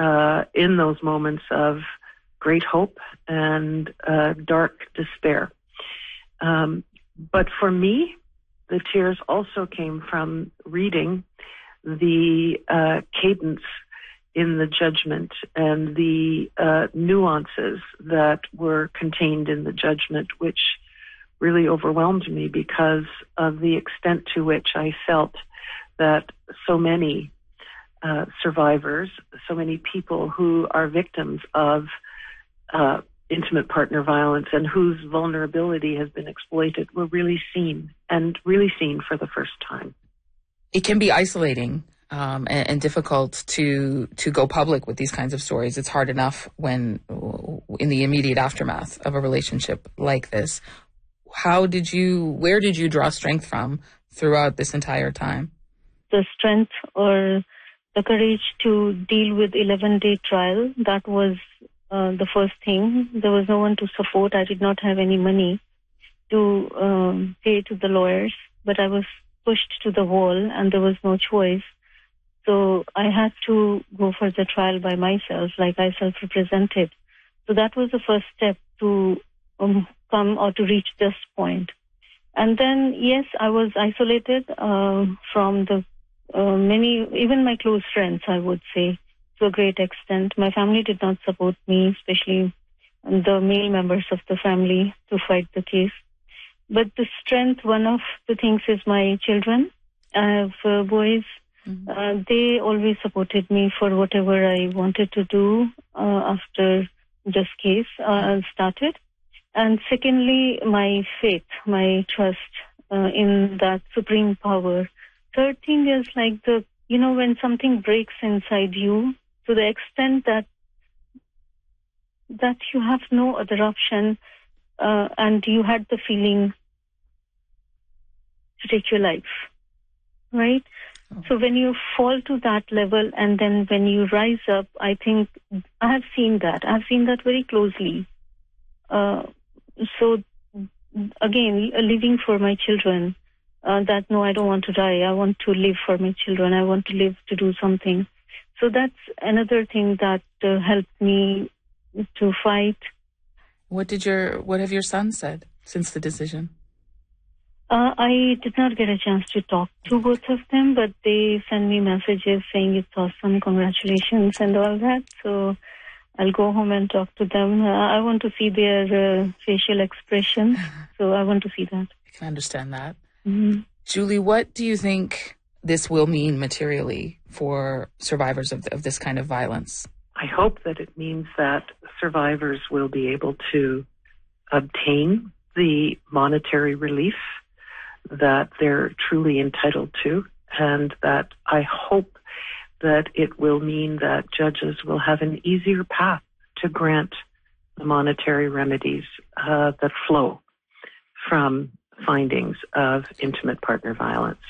in those moments of great hope and dark despair. But for me, the tears also came from reading the cadence in the judgment and the nuances that were contained in the judgment, which really overwhelmed me because of the extent to which I felt that so many survivors, so many people who are victims of intimate partner violence and whose vulnerability has been exploited were really seen for the first time. It can be isolating and difficult to go public with these kinds of stories. It's hard enough when in the immediate aftermath of a relationship like this. Where did you draw strength from throughout this entire time? The strength or the courage to deal with 11-day trial, that was the first thing. There was no one to support. I did not have any money to pay to the lawyers, but I was pushed to the wall and there was no choice. So I had to go for the trial by myself, like I self-represented. So that was the first step to come or to reach this point. And then, yes, I was isolated from the many, even my close friends, I would say, to a great extent. My family did not support me, especially the male members of the family, to fight the case. But the strength, one of the things is my children. I have boys. Mm-hmm. They always supported me for whatever I wanted to do after this case started. And secondly, my faith, my trust in that supreme power. Third thing is like when something breaks inside you to the extent that you have no other option and you had the feeling to take your life, right? Oh. So when you fall to that level and then when you rise up, I think I have seen that. I've seen that very closely. So again, living for my children, that no, I don't want to die. I want to live for my children. I want to live to do something. So that's another thing that helped me to fight. What have your sons said since the decision? I did not get a chance to talk to both of them, but they send me messages saying it's awesome, congratulations and all that. So I'll go home and talk to them. I want to see their facial expression. So I want to see that. I can understand that. Mm-hmm. Julie, what do you think this will mean materially for survivors of this kind of violence? I hope that it means that survivors will be able to obtain the monetary relief that they're truly entitled to, and that I hope that it will mean that judges will have an easier path to grant the monetary remedies that flow from findings of intimate partner violence.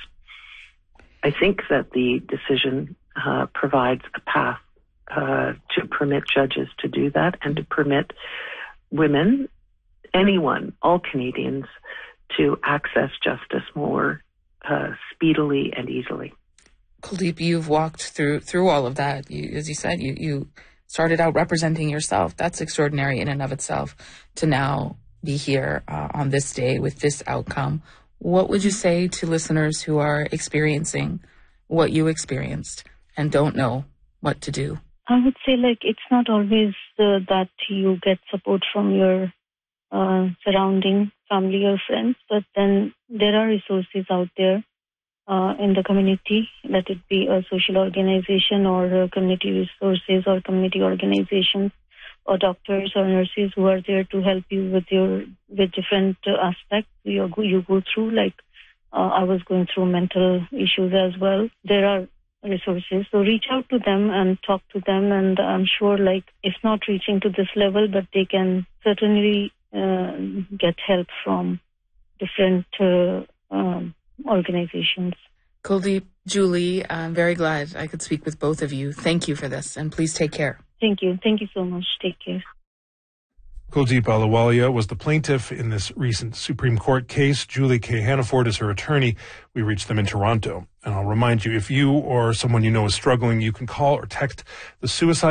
I think that the decision provides a path to permit judges to do that and to permit women, anyone, all Canadians, to access justice more speedily and easily. Kuldeep, you've walked through all of that. As you said, you started out representing yourself. That's extraordinary in and of itself to now be here on this day with this outcome. What would you say to listeners who are experiencing what you experienced and don't know what to do? I would say it's not always that you get support from your surrounding family or friends, but then there are resources out there in the community, let it be a social organization or community resources or community organizations or doctors or nurses who are there to help you with different aspects you go through. I was going through mental issues as well. There are resources, so reach out to them and talk to them, and I'm sure if not reaching to this level, but they can certainly get help from different organizations. Kuldeep, Julie, I'm very glad I could speak with both of you. Thank you for this, and please take care. Thank you. Thank you so much. Take care. Kuldeep Ahluwalia was the plaintiff in this recent Supreme Court case. Julie K. Hannaford is her attorney. We reached them in Toronto. And I'll remind you, if you or someone you know is struggling, you can call or text the Suicide